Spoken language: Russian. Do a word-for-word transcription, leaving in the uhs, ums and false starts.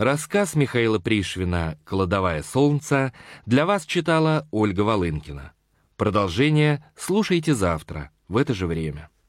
Рассказ Михаила Пришвина «Кладовая солнца» для вас читала Ольга Волынкина. Продолжение слушайте завтра в это же время.